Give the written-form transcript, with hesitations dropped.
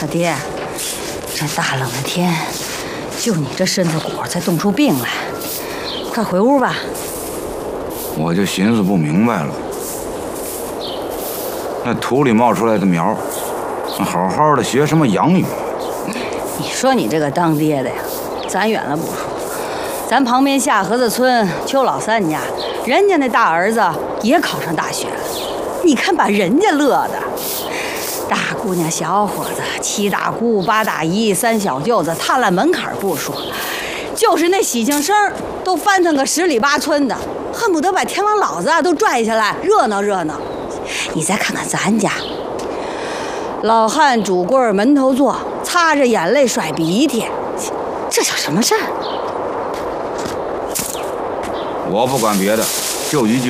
他爹，这大冷的天，就你这身子骨才冻出病来，快回屋吧。 我就寻思不明白了，那土里冒出来的苗，好好的学什么洋语？ 你说你这个当爹的呀，咱远了不说，咱旁边下河子村邱老三家，人家那大儿子也考上大学了，你看把人家乐的。大姑娘小伙子，7大姑8大姨3小舅子，踏烂门槛不说，就是那喜庆声都翻腾个10里8村的，恨不得把天王老子都拽下来热闹热闹。你再看看咱家，老汉拄棍门头坐，擦着眼泪甩鼻涕，这叫什么事儿？ 我不管别的，就一句